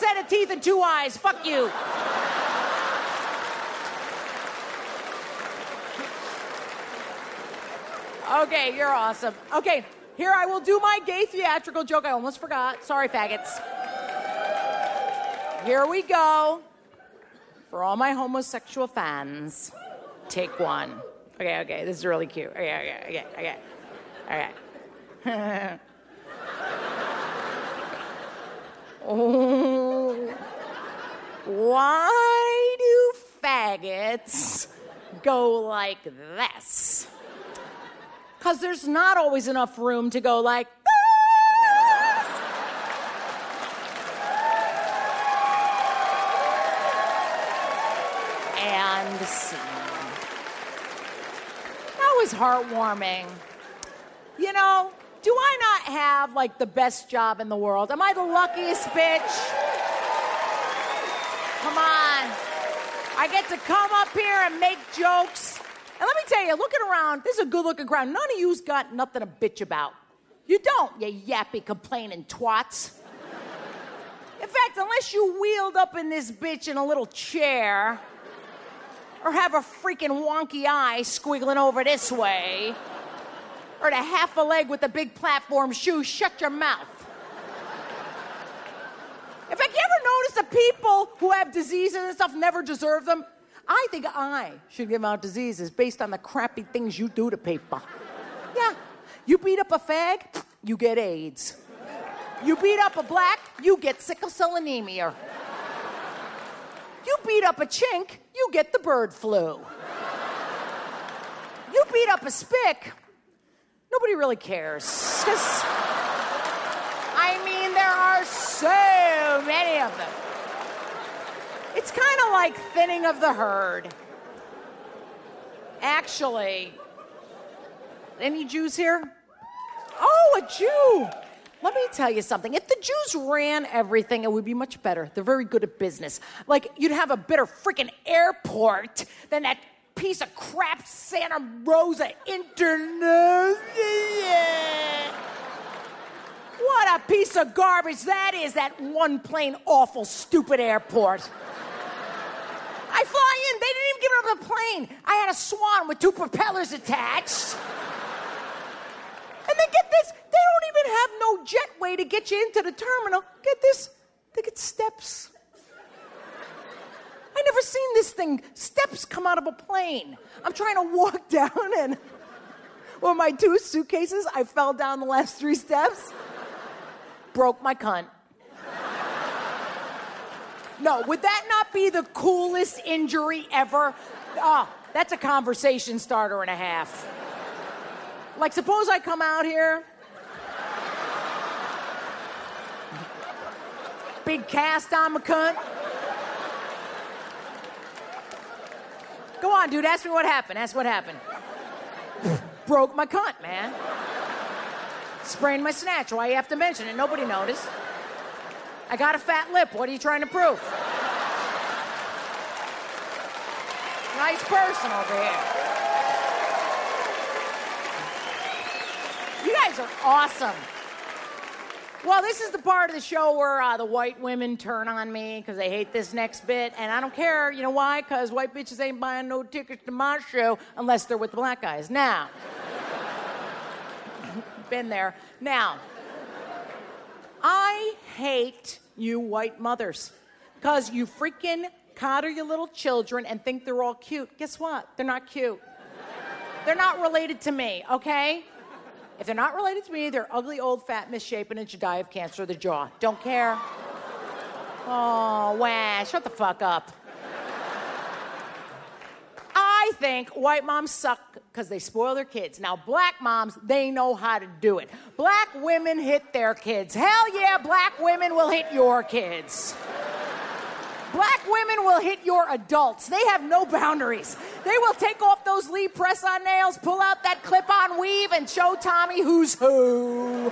set of teeth and 2 eyes. Fuck you. Okay, you're awesome. Okay, here I will do my gay theatrical joke. I almost forgot. Sorry, faggots. Here we go. For all my homosexual fans, take one. Okay, this is really cute. Okay. Oh, why do faggots go like this? Because there's not always enough room to go like this. And scene. That was heartwarming. You know, do I not have, like, the best job in the world? Am I the luckiest bitch? Come on. I get to come up here and make jokes. And let me tell you, looking around, this is a good-looking crowd. None of you's got nothing to bitch about. You don't, you yappy, complaining twats. In fact, unless you wheeled up in this bitch in a little chair, or have a freaking wonky eye squiggling over this way, or the half a leg with the big platform shoe, shut your mouth. In fact, you ever notice that people who have diseases and stuff never deserve them? I think I should give out diseases based on the crappy things you do to people. Yeah. You beat up a fag, you get AIDS. You beat up a black, you get sickle cell anemia. You beat up a chink, you get the bird flu. You beat up a spick, nobody really cares. 'Cause, I mean, there are so many of them. It's kind of like thinning of the herd. Actually, any Jews here? Oh, a Jew. Let me tell you something. If the Jews ran everything, it would be much better. They're very good at business. Like, you'd have a better freaking airport than that piece of crap Santa Rosa International. What a piece of garbage that is, that one plain awful stupid airport. I fly in, they didn't even give it up a plane. I had a Swan with 2 propellers attached. And then get this, they don't even have no jetway to get you into the terminal. Get this, they get steps. I never seen this thing, steps come out of a plane. I'm trying to walk down and with my 2 suitcases, I fell down the last 3 steps. Broke my cunt. No, would that not be the coolest injury ever? Oh, that's a conversation starter and a half. Like, suppose I come out here, big cast on my cunt. Go on, dude, ask me what happened. Ask what happened. Broke my cunt, man. Sprained my snatch. Why you have to mention it? Nobody noticed. I got a fat lip. What are you trying to prove? Nice person over here. You guys are awesome. Well, this is the part of the show where the white women turn on me because they hate this next bit, and I don't care. You know why? Because white bitches ain't buying no tickets to my show unless they're with the black guys. Now, been there. Now, I hate you white mothers because you freaking coddle your little children and think they're all cute. Guess what? They're not cute. They're not related to me, okay? If they're not related to me, they're ugly, old, fat, misshapen, and should die of cancer of the jaw. Don't care. Oh, wah, shut the fuck up. I think white moms suck because they spoil their kids. Now, black moms, they know how to do it. Black women hit their kids. Hell yeah, black women will hit your kids. Black women will hit your adults. They have no boundaries. They will take off those Lee press-on nails, pull out that clip-on weave, and show Tommy who's who.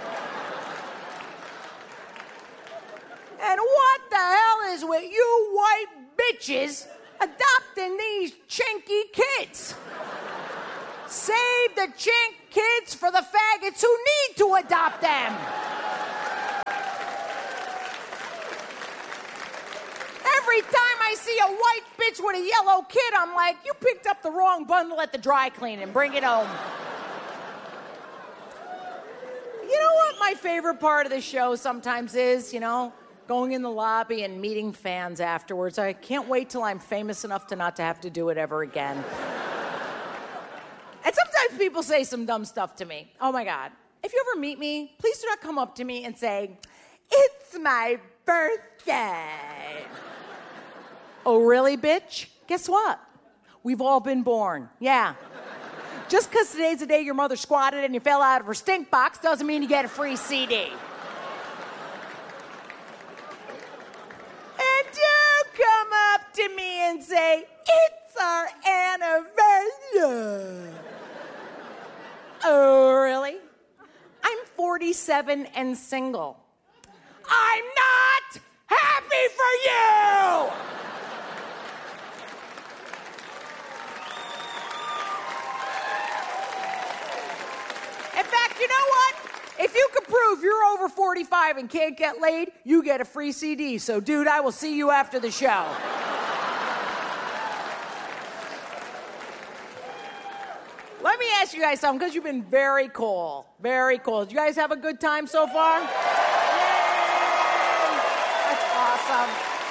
And what the hell is with you white bitches adopting these chinky kids? Save the chink kids for the faggots who need to adopt them. see a white bitch with a yellow kid, I'm like, you picked up the wrong bundle at the dry cleaning. Bring it home. You know what my favorite part of the show sometimes is, going in the lobby and meeting fans afterwards. I can't wait till I'm famous enough to not to have to do it ever again. And sometimes people say some dumb stuff to me. Oh my God. If you ever meet me, please do not come up to me and say, "It's my birthday." Oh, really, bitch? Guess what? We've all been born. Yeah. Just because today's the day your mother squatted and you fell out of her stink box doesn't mean you get a free CD. And don't come up to me and say, "It's our anniversary." Oh, really? I'm 47 and single. I'm not happy for you! In fact, you know what? If you can prove you're over 45 and can't get laid, you get a free CD. So, dude, I will see you after the show. Let me ask you guys something, because you've been very cool. Very cool. Did you guys have a good time so far? Yay! That's awesome.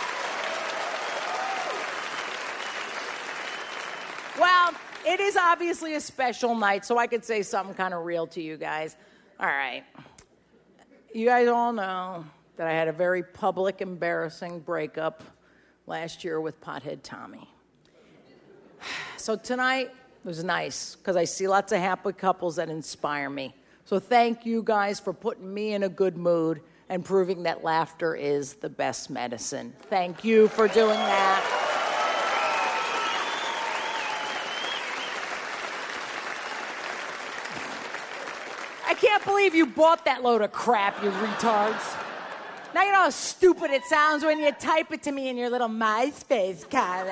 Well, it is obviously a special night, so I could say something kind of real to you guys. All right. You guys all know that I had a very public, embarrassing breakup last year with Pothead Tommy. So tonight was nice, because I see lots of happy couples that inspire me. So thank you guys for putting me in a good mood and proving that laughter is the best medicine. Thank you for doing that. I can't believe you bought that load of crap, you retards. Now you know how stupid it sounds when you type it to me in your little MySpace comment.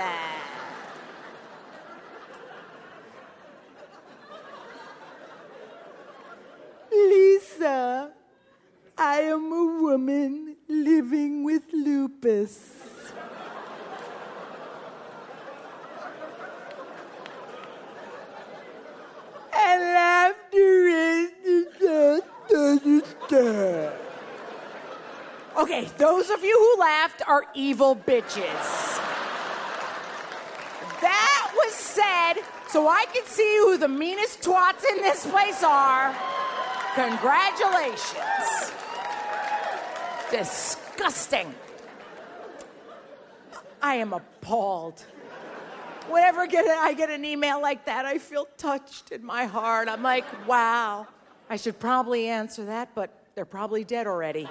Lisa, I am a woman living with lupus. And laughter is the Okay, those of you who laughed are evil bitches. That was said so I can see who the meanest twats in this place are. Congratulations. Disgusting. I am appalled. Whenever I get an email like that, I feel touched in my heart. I'm like, wow, I should probably answer that, but they're probably dead already.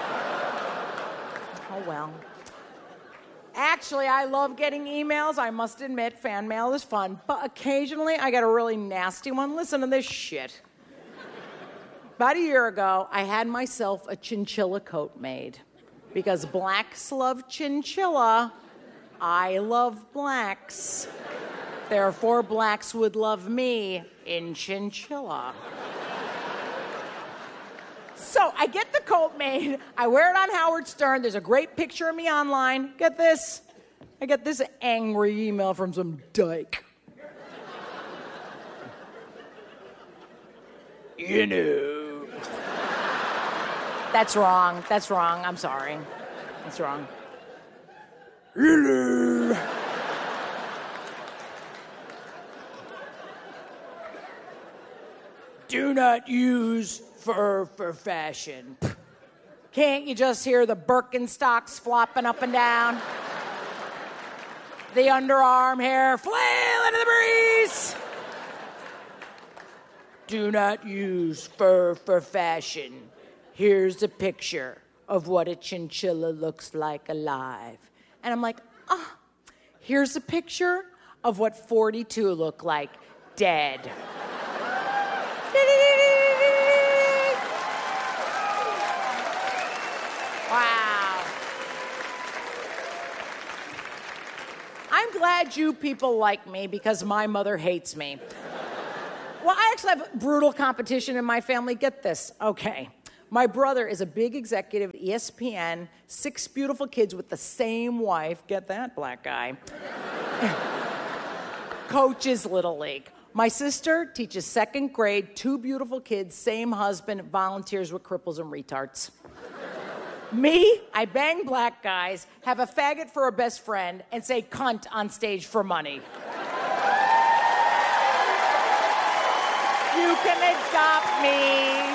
Oh, well. Actually, I love getting emails. I must admit, fan mail is fun, but occasionally I get a really nasty one. Listen to this shit. About a year ago, I had myself a chinchilla coat made. Because blacks love chinchilla, I love blacks. Therefore, blacks would love me in chinchilla. So I get the coat made. I wear it on Howard Stern. There's a great picture of me online. Get this. I get this angry email from some dyke. You know. That's wrong. That's wrong. I'm sorry. That's wrong. You know. Do not use fur for fashion. Can't you just hear the Birkenstocks flopping up and down? The underarm hair flailing in the breeze. Do not use fur for fashion. Here's a picture of what a chinchilla looks like alive. And I'm like, here's a picture of what 42 look like dead. Wow. I'm glad you people like me because my mother hates me. Well, I actually have brutal competition in my family. Get this. Okay. My brother is a big executive at ESPN, 6 beautiful kids with the same wife. Get that, black guy. Coaches Little League. My sister teaches 2nd grade, 2 beautiful kids, same husband, volunteers with cripples and retards. Me, I bang black guys, have a faggot for a best friend, and say cunt on stage for money. You can adopt me.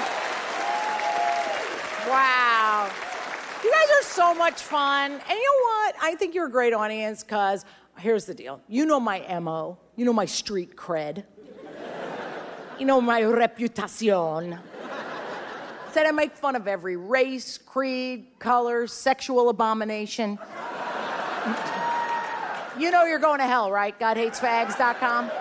Wow. You guys are so much fun. And you know what? I think you're a great audience because here's the deal. You know my MO. You know my street cred. You know my reputacion. Said I make fun of every race, creed, color, sexual abomination. You know you're going to hell, right? GodHatesFags.com.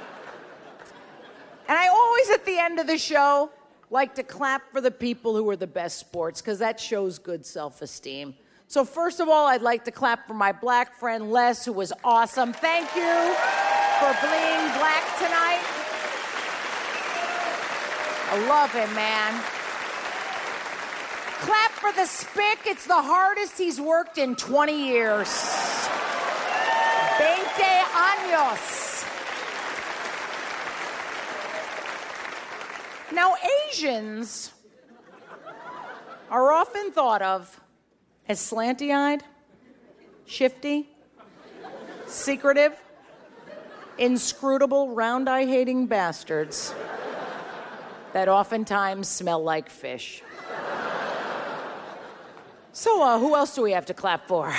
And I always, at the end of the show, like to clap for the people who are the best sports, because that shows good self-esteem. So first of all, I'd like to clap for my black friend Les, who was awesome. Thank you for being black tonight. I love him, man. Clap for the Spick. It's the hardest he's worked in 20 years. 20 años. Now, Asians are often thought of as slanty-eyed, shifty, secretive, inscrutable, round-eye-hating bastards that oftentimes smell like fish. So, who else do we have to clap for?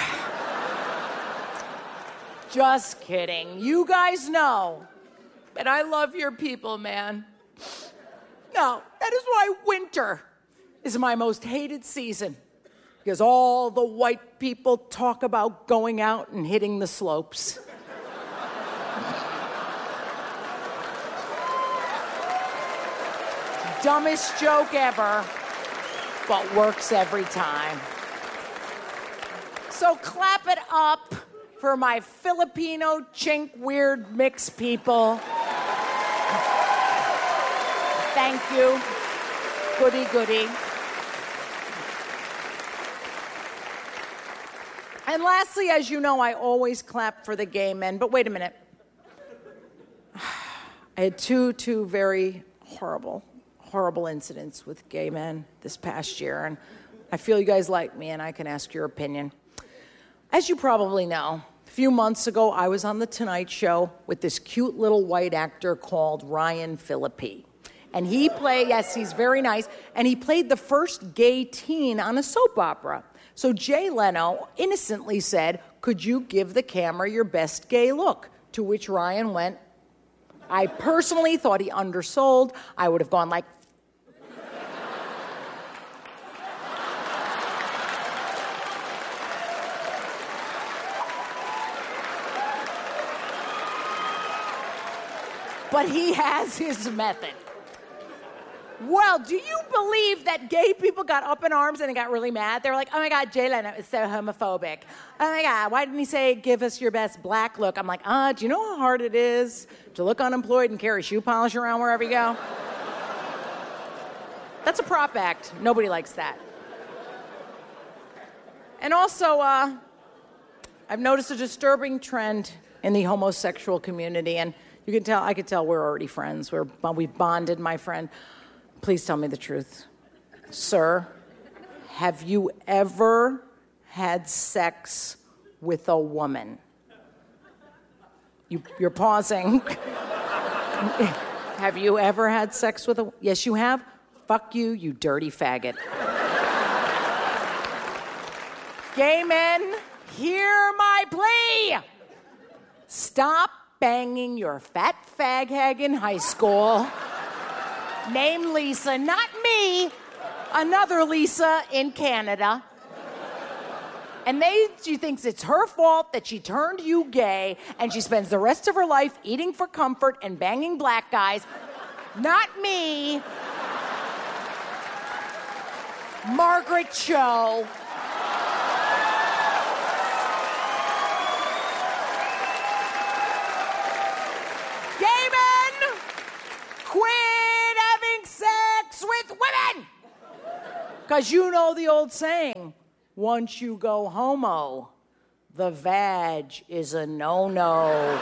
Just kidding. You guys know that I love your people, man. No, that is why winter is my most hated season. Because all the white people talk about going out and hitting the slopes. Dumbest joke ever, but works every time. So clap it up for my Filipino chink weird mix people. Thank you. Goody, goody. And lastly, as you know, I always clap for the gay men. But wait a minute. I had two very horrible incidents with gay men this past year. And I feel you guys like me, and I can ask your opinion. As you probably know, a few months ago, I was on The Tonight Show with this cute little white actor called Ryan Phillippe. And he played, yes, he's very nice, and he played the first gay teen on a soap opera. So Jay Leno innocently said, "Could you give the camera your best gay look?" To which Ryan went, I personally thought he undersold. I would have gone like, but he has his method. Well, do you believe that gay people got up in arms and they got really mad? They were like, oh my God, Jay Leno is so homophobic. Oh my God, why didn't he say, give us your best black look? I'm like, do you know how hard it is to look unemployed and carry shoe polish around wherever you go? That's a prop act. Nobody likes that. And also, I've noticed a disturbing trend in the homosexual community, and I could tell we're already friends. We've bonded, my friend. Please tell me the truth. Sir, have you ever had sex with a woman? You're pausing. Have you ever had sex with a... Yes, you have? Fuck you, you dirty faggot. Gay men, hear my plea. Stop banging your fat fag hag in high school. Named Lisa, not me, another Lisa in Canada. And she thinks it's her fault that she turned you gay, and she spends the rest of her life eating for comfort and banging black guys. Not me. Margaret Cho. Gay men, quit having sex with women. Because you know the old saying, once you go homo, the vag is a no-no.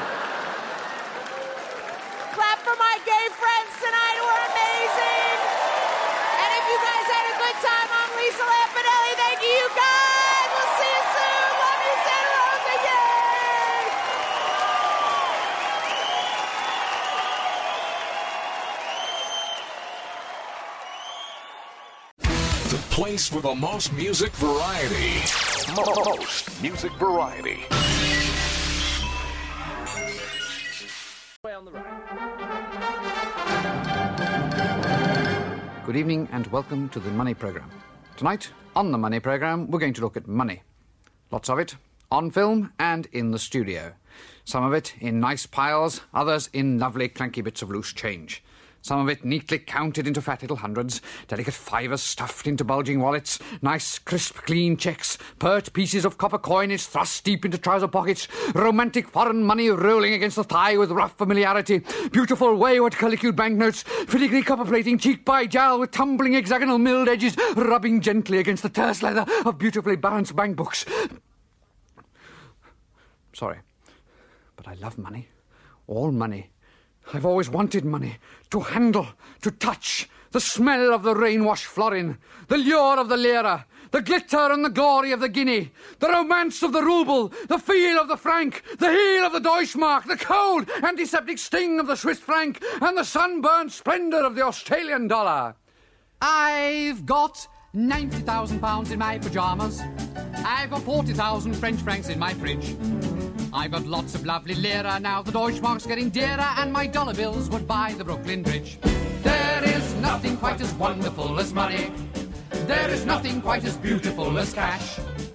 Clap for my gay friends tonight who are amazing. And if you guys had a good time, I'm Lisa Lampanelli. Thank you, you guys. We'll see you soon. Love you, Santa Rosa. Yay! The place with the most music variety. Most music variety. On the right. Good evening and welcome to the Money Programme. Tonight, on the Money Programme, we're going to look at money. Lots of it, on film and in the studio. Some of it in nice piles, others in lovely clanky bits of loose change. Some of it neatly counted into fat little hundreds, delicate fivers stuffed into bulging wallets, nice, crisp, clean checks, pert pieces of copper coinage thrust deep into trouser pockets, romantic foreign money rolling against the thigh with rough familiarity, beautiful wayward curlicued banknotes, filigree copper-plating cheek by jowl with tumbling hexagonal milled edges rubbing gently against the terse leather of beautifully balanced bank books. Sorry, but I love money. All money. I've always wanted money, to handle, to touch, the smell of the rain-washed florin, the lure of the lira, the glitter and the glory of the guinea, the romance of the ruble, the feel of the franc, the heel of the Deutschmark, the cold, antiseptic sting of the Swiss franc, and the sunburned splendour of the Australian dollar. I've got £90,000 in my pyjamas. I've got 40,000 French francs in my fridge. I've got lots of lovely lira now. The Deutschmark's getting dearer, and my dollar bills would buy the Brooklyn Bridge. There is nothing quite as wonderful as money. There is nothing quite as beautiful as cash.